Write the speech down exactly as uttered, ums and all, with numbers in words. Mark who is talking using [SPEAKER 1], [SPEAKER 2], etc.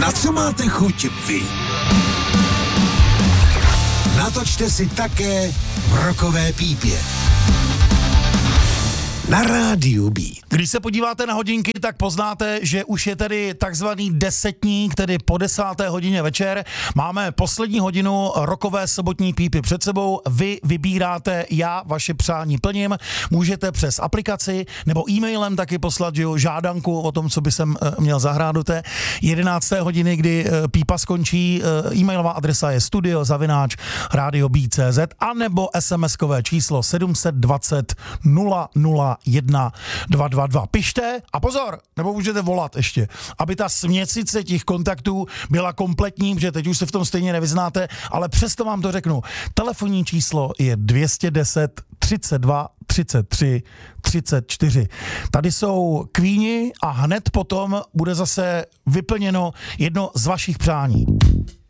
[SPEAKER 1] Na co máte chuť vy? Natočte si také v Rockové pípě. Na rádiu Beat.
[SPEAKER 2] Když se podíváte na hodinky, tak poznáte, že už je tedy takzvaný desetník, tedy po desáté hodině večer. Máme poslední hodinu Rockové sobotní pípy před sebou. Vy vybíráte, já vaše přání plním. Můžete přes aplikaci nebo e-mailem taky poslat že jo, žádanku o tom, co by jsem měl zahrát do té jedenácté hodiny, kdy pípa skončí. E-mailová adresa je studio zavináč radio beat tečka cé zet a nebo SMSkové číslo sedm set dvacet nula nula jedna dva dva dva. Pište a pozor, nebo můžete volat ještě, aby ta směsice těch kontaktů byla kompletní, protože teď už se v tom stejně nevyznáte, ale přesto vám to řeknu. Telefonní číslo je dvě stě deset třicet dva třicet tři třicet čtyři. Tady jsou Queeni a hned potom bude zase vyplněno jedno z vašich přání.